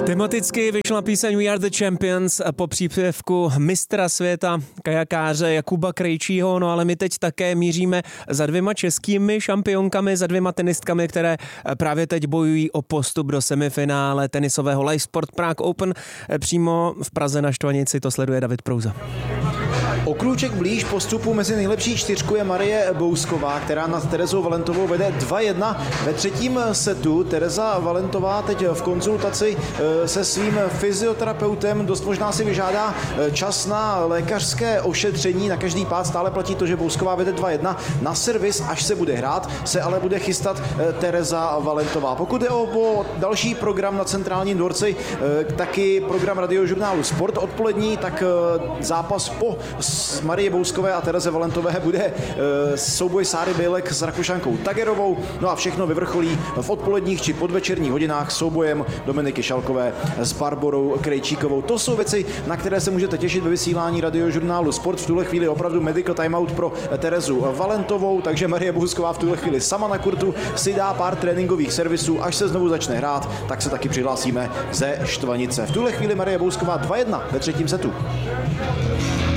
Tematicky vyšla píseň We Are The Champions po příspěvku mistra světa kajakáře Jakuba Krejčího, no ale my teď také míříme za dvěma českými šampionkami, za dvěma tenistkami, které právě teď bojují o postup do semifinále tenisového Live Sport Prague Open. Přímo v Praze na Štvanici to sleduje David Prouza. O krůček blíž postupu mezi nejlepší čtyřku je Marie Bousková, která nad Terezou Valentovou vede 2-1 ve třetím setu. Tereza Valentová teď v konzultaci se svým fyzioterapeutem dost možná si vyžádá čas na lékařské ošetření. Na každý pád stále platí to, že Bousková vede 2-1. Na servis, až se bude hrát, se ale bude chystat Tereza Valentová. Pokud je o další program na centrálním dvorci, taky program radiožurnálu Sport odpolední, tak zápas po Marie Bouskové a Tereze Valentové bude souboj Sáry Bělek s Rakušankou Tagerovou, no a všechno vyvrcholí v odpoledních či podvečerních hodinách soubojem Dominiky Šalkové s Barborou Krejčíkovou. To jsou věci, na které se můžete těšit ve vysílání radiožurnálu Sport. V tuhle chvíli opravdu medical timeout pro Terezu Valentovou, takže Marie Bousková v tuhle chvíli sama na kurtu si dá pár tréninkových servisů, až se znovu začne hrát, tak se taky přihlásíme ze Štvanice. V tuhle chvíli Marie Bousková 2-1 ve třetím setu.